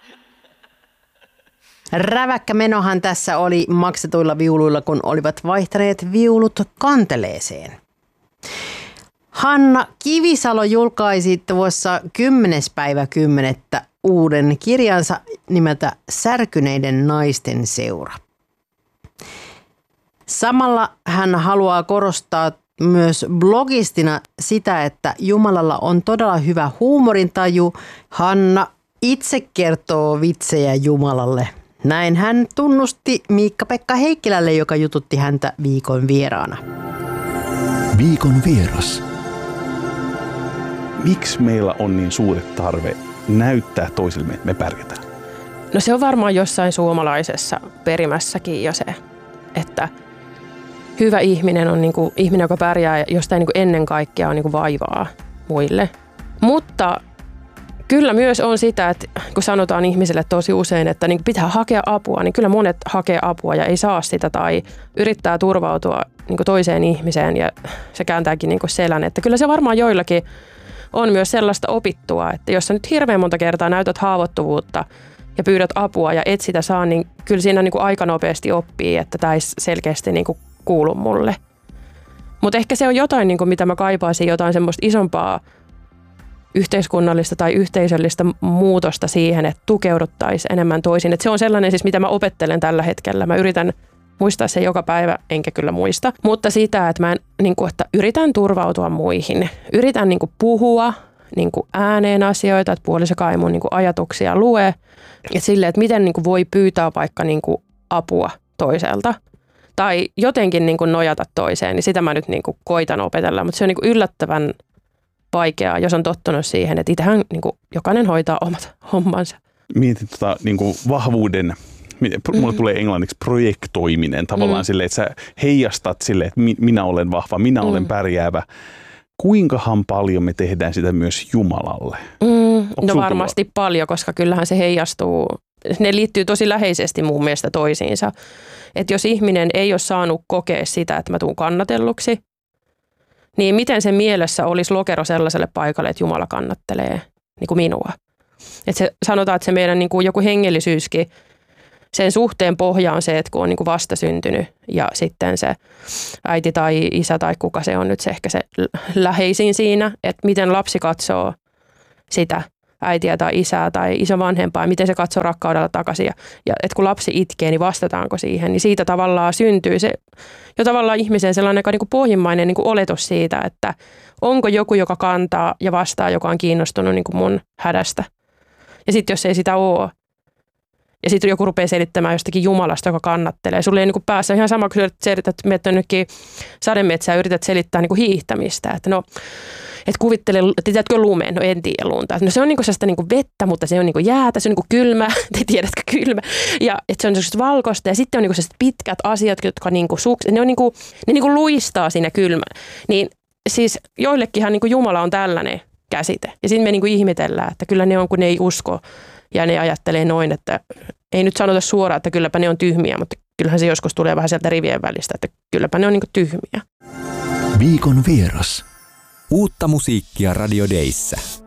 Räväkkä menohan tässä oli maksetuilla viuluilla, kun olivat vaihtaneet viulut kanteleeseen. Hanna Kivisalo julkaisi tuossa 10.10. uuden kirjansa nimeltä Särkyneiden naisten seura. Samalla hän haluaa korostaa myös blogistina sitä, että Jumalalla on todella hyvä huumorintaju. Hanna itse kertoo vitsejä Jumalalle. Näin hän tunnusti Miikka-Pekka Heikkilälle, joka jututti häntä viikon vieraana. Viikon vieras. Miksi meillä on niin suuri tarve näyttää toisille, että me pärjätään? No se on varmaan jossain suomalaisessa perimässäkin jo se, että hyvä ihminen on niin kuin ihminen, joka pärjää, josta niin kuin ennen kaikkea on niin kuin vaivaa muille. Mutta kyllä myös on sitä, että kun sanotaan ihmisille tosi usein, että niin pitää hakea apua, niin kyllä monet hakee apua ja ei saa sitä tai yrittää turvautua niin kuin toiseen ihmiseen ja se kääntääkin niin kuin selän. Että kyllä se varmaan joillakin on myös sellaista opittua, että jos sä nyt hirveän monta kertaa näytät haavoittuvuutta ja pyydät apua ja et sitä saa, niin kyllä siinä niin kuin aika nopeasti oppii, että tämä ei selkeästi niin kuin kuulu mulle. Mutta ehkä se on jotain, niin kuin mitä mä kaipaisin, jotain semmoista isompaa yhteiskunnallista tai yhteisöllistä muutosta siihen, että tukeuduttaisiin enemmän toisiin. Että se on sellainen siis, mitä mä opettelen tällä hetkellä. Mä yritän muistaa se joka päivä, enkä kyllä muista. Mutta sitä, että mä niin kuin, että yritän turvautua muihin. Yritän niin kuin puhua niin kuin ääneen asioita, että puolisokaan ei mun niin kuin ajatuksia lue. Ja silleen, että miten niin kuin voi pyytää vaikka niin kuin apua toiselta. Tai jotenkin niin kuin nojata toiseen, niin sitä mä nyt niin kuin koitan opetella. Mutta se on niin kuin yllättävän vaikeaa, jos on tottunut siihen, että itsehän niin kuin jokainen hoitaa omat hommansa. Mietin niin kuin vahvuuden, mulle tulee englanniksi projektoiminen tavallaan silleen, että sä heijastat silleen, että minä olen vahva, minä olen pärjäävä. Kuinkahan paljon me tehdään sitä myös Jumalalle? No varmasti paljon, koska kyllähän se heijastuu, ne liittyy tosi läheisesti mun mielestä toisiinsa. Että jos ihminen ei ole saanut kokea sitä, että mä tuun kannatelluksi, niin miten se mielessä olisi lokero sellaiselle paikalle, että Jumala kannattelee niin kuin minua. Että se, sanotaan, että se meidän niin kuin joku hengellisyyskin, sen suhteen pohja on se, että kun on niin kuin vastasyntynyt ja sitten se äiti tai isä tai kuka se on nyt se ehkä se läheisin siinä, että miten lapsi katsoo sitä äitiä tai isää tai isovanhempaa ja miten se katsoo rakkaudella takaisin. Ja että kun lapsi itkee, niin vastataanko siihen, niin siitä tavallaan syntyy se jo tavallaan ihmisen sellainen aika niin kuin pohjimmainen niin kuin oletus siitä, että onko joku, joka kantaa ja vastaa, joka on kiinnostunut niin kuin mun hädästä. Ja sitten jos ei sitä ole, ja sitten joku rupeaa selittämään jostakin Jumalasta, joka kannattelee. Sulla ei niin kuin päässä ihan sama, kun selität, menet jonnekin sademetsään ja yrität selittää niin kuin hiihtämistä. Että no, että kuvittele, tiedätkö lumen? No en tiedä lunta. No se on niinku sellaista niinku vettä, mutta se on niinku jäätä, se on niinku kylmä. Te tiedätkö kylmä? Ja että se on sellaista valkoista ja sitten on niinku sellaiset pitkät asiat, jotka niinku ne niinku luistaa siinä kylmä. Niin siis joillekinhan niinku Jumala on tällainen käsite. Ja sitten me niinku ihmetellään, että kyllä ne on, kun ne ei usko ja ne ajattelee noin, että ei nyt sanota suoraan, että kylläpä ne on tyhmiä, mutta kyllähän se joskus tulee vähän sieltä rivien välistä, että kylläpä ne on niinku tyhmiä. Viikon vieras. Uutta musiikkia Radio Dayssä.